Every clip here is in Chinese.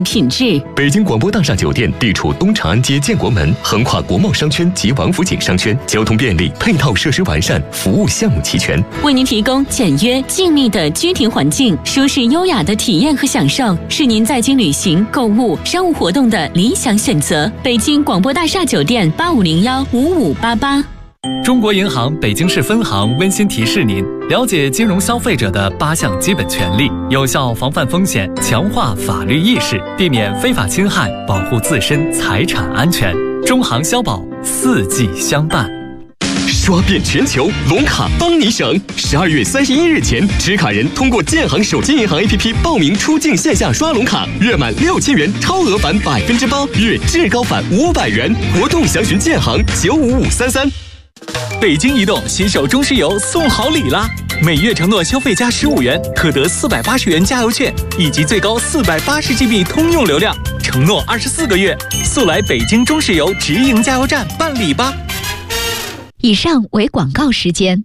品质。 北京广播大厦酒店地处东长安街建国门，横跨国贸商圈及王府井商圈，交通便利，配套设施完善，服务项目齐全， 为您提供简约静谧的居庭环境，舒适优雅的体验和享受，是您在京旅行、购物、商务活动的理想选择。北京广播大厦酒店85015588。 中国银行北京市分行温馨提示您：了解金融消费者的8项基本权利，有效防范风险，强化法律意识，避免非法侵害，保护自身财产安全。中行消保，4季相伴。 刷遍全球，龙卡帮你省。12月31日前，持卡人通过建行手机银行 APP 报名出境线下刷龙卡，月满6000元超额返8%，月至高返500元。活动详询建行95533。 北京移动携手中石油送好礼啦！每月承诺消费加15元，可得480元加油券，以及最高480GB 通用流量，承诺24个月。速来北京中石油直营加油站办理吧。 以上为广告时间。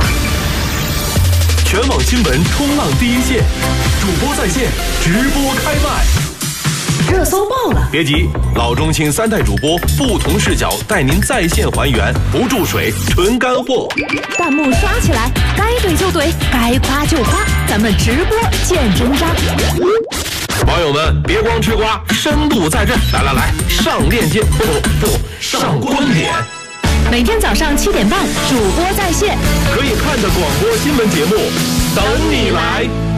全网新闻冲浪第一线，主播在线，直播开麦。 热搜爆了！ 别急，老中青3代主播不同视角带您在线还原，不注水，纯干货。 弹幕刷起来，该怼就怼，该夸就夸，咱们直播见真章。 网友们别光吃瓜，深度在这，来，上链接，不，上观点。 每天早上7点半，主播在线， 可以看的广播新闻节目等你来。